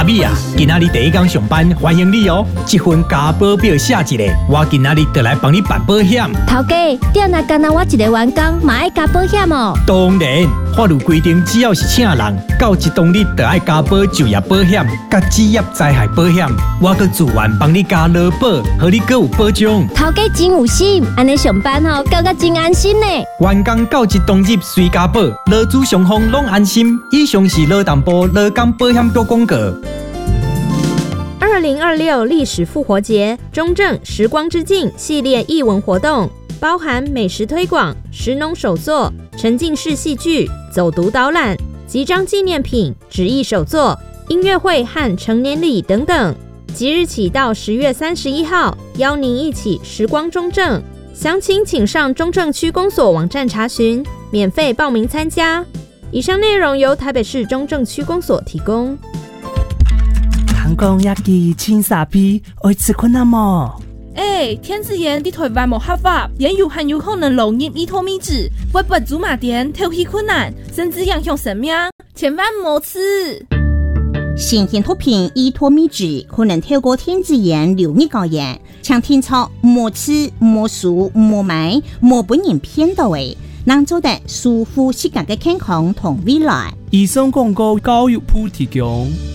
米啊，今仔日第一天上班，欢迎你哦！这份加保表写一个，我今仔日就来帮你办保险。 头家，店内干那我一个员工，嘛爱加保险哦。 当然，法律规定，只要是请人，到一当日就要加保就业保险、甲职业灾害保险。我阁自愿帮你加劳保，互你阁有保障。 头家真有心，安尼上班吼，感觉真安心呢。 员工到一当日随加保，劳资双方拢安心。以上是劳动部劳工保险局广告。 2026历史复活节中正时光之境系列艺文活动，包含美食推广、食农手作、沉浸式戏剧、走读导览、集章纪念品、纸艺手作、音乐会和成年礼等等。即日起到10月31号，邀您一起时光中正。详情请上中正区公所网站查询，免费报名参加。以上内容由台北市中正区公所提供。 人讲野鸡青沙皮，爱吃困难么？ 天子炎伫台湾无合法，也有很有可能漏入伊托米脂，会把祖马店挑起困难，甚至影响生命，千万莫吃。 新鲜毒品伊托米脂可能透过天子炎流入高原，请听操莫吃、莫数、莫买、莫本人骗到的，能做得舒服世界的健康同未来。 以上广告教育部提供。